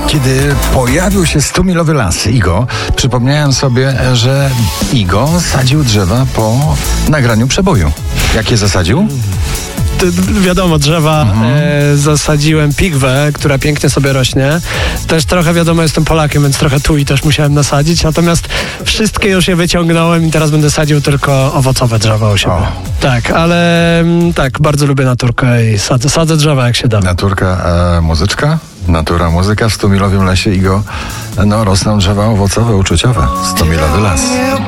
Kiedy pojawił się 100-milowy las Igo, przypomniałem sobie, że Igo sadził drzewa po nagraniu Przeboju. Jakie zasadził? Wiadomo, drzewa zasadziłem pigwę, która pięknie sobie rośnie. Też trochę, wiadomo, jestem Polakiem, więc trochę tu i też musiałem nasadzić. Natomiast wszystkie już je wyciągnąłem i teraz będę sadził tylko owocowe drzewa u siebie. Tak, ale tak, bardzo lubię naturkę i sadzę drzewa jak się da. Naturka, muzyczka? Natura, muzyka w 100-milowym lesie Igo. No, rosną drzewa owocowe, uczuciowe. 100-milowy las.